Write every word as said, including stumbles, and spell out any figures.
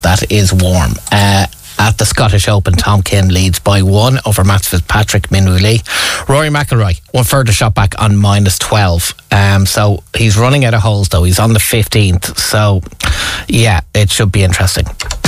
that is warm. Uh, At the Scottish Open, Tom Kim leads by one over Matt Fitzpatrick, Minwoo Lee. Rory McIlroy, one further shot back on minus twelve. Um, so he's running out of holes though. He's on the fifteenth. So yeah, it should be interesting.